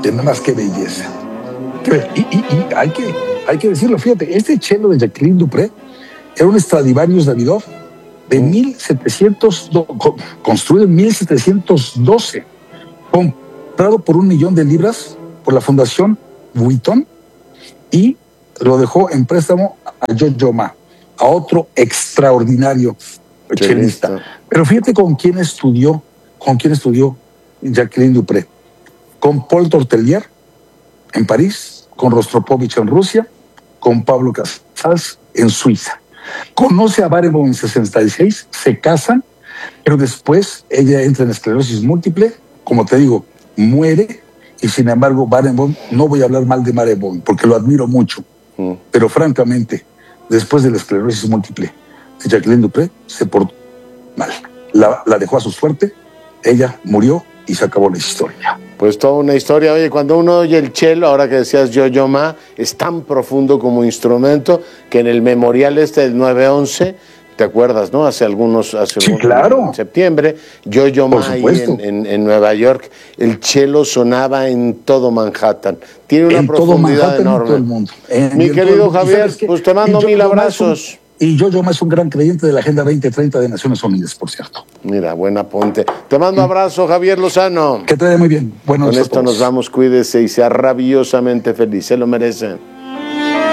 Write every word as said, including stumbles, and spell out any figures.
nada más qué belleza. Y, y, y hay, que, hay que decirlo, fíjate, este cello de Jacqueline du Pré era un Stradivarius Davidoff de mm. mil setecientos, construido en mil setecientos doce, comprado por un millón de libras por la Fundación Vuitton y lo dejó en préstamo a Yo-Yo Ma, a otro extraordinario chelista. Pero fíjate con quién estudió, con quién estudió Jacqueline du Pré. Con Paul Tortelier en París, con Rostropovich en Rusia, con Pablo Casals en Suiza. Conoce a Barenboim en sesenta y seis, se casan, pero después ella entra en esclerosis múltiple, como te digo, muere, y sin embargo Barenboim, no voy a hablar mal de Barenboim porque lo admiro mucho, mm. pero francamente, después de la esclerosis múltiple de Jacqueline du Pré, se portó mal. La, la dejó a su suerte, ella murió y se acabó la historia. Pues toda una historia. Oye, cuando uno oye el cello, ahora que decías Yo-Yo Ma, es tan profundo como instrumento que en el memorial este del nueve once, ¿te acuerdas, no? Hace algunos, hace sí, algunos, claro. en septiembre, Yo-Yo Ma ahí en, en, en Nueva York, el cello sonaba en todo Manhattan. Tiene una en profundidad todo Manhattan, enorme. En todo el mundo. En Mi querido mundo. Javier, pues te mando mil abrazos. Y Yo-Yo Ma es un gran creyente de la Agenda veinte treinta de Naciones Unidas, por cierto. Mira, buen apunte. Te mando ¿Mm? abrazo, Javier Lozano. Que te vaya muy bien. Bueno, con esto nos vamos, cuídese y sea rabiosamente feliz. Se lo merecen.